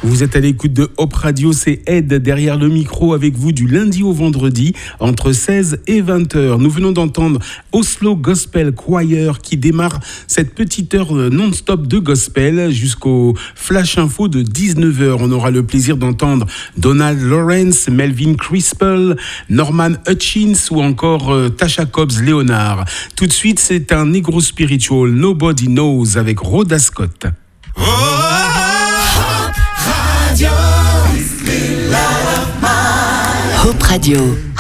Vous êtes à l'écoute de Hop Radio, c'est Ed derrière le micro avec vous du lundi au vendredi entre 16 et 20h. Nous venons d'entendre Oslo Gospel Choir qui démarre cette petite heure non-stop de gospel jusqu'au flash info de 19h. On aura le plaisir d'entendre Donald Lawrence, Melvin Crispell, Norman Hutchins ou encore Tasha Cobbs-Leonard. Tout de suite, c'est un negro spiritual Nobody Knows avec Rhoda Scott. Hope Radio.